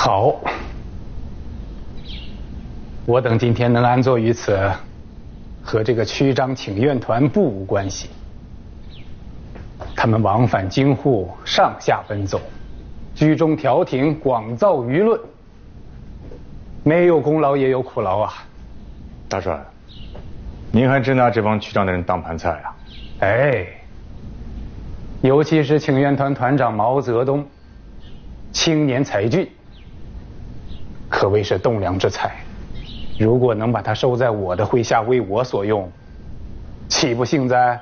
好，我等今天能安坐于此，和这个曲张请愿团不无关系。他们往返京沪，上下奔走，居中调停，广造舆论，没有功劳也有苦劳啊。 大帅，您还真拿这帮曲张的人当盘菜啊？ 哎，尤其是请愿团团长毛泽东，青年才俊，可谓是栋梁之才。如果能把他收在我的麾下为我所用，岂不幸哉？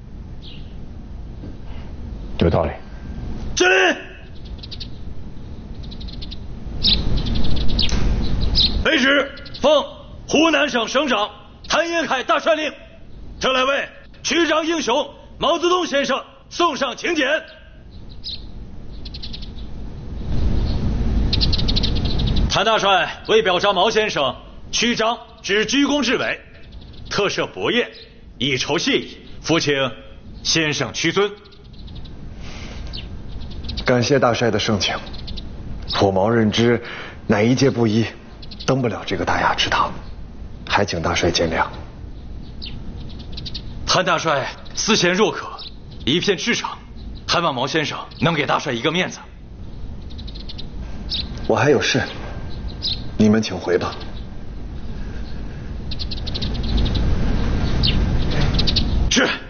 有道理。 敬礼。卑职奉湖南省省长谭延闿大帅令，特来为曲张英雄毛泽东先生送上请柬。谭大帅为表彰毛先生曲张之居功至伟，特设薄宴，以酬谢意，扶请先生屈尊。 感谢大帅的盛情，我毛认知乃一介布衣，登不了这个大雅之堂，还请大帅见谅。 谭大帅思贤若渴，一片赤诚，还望毛先生能给大帅一个面子。 我还有事，你们请回吧。 是。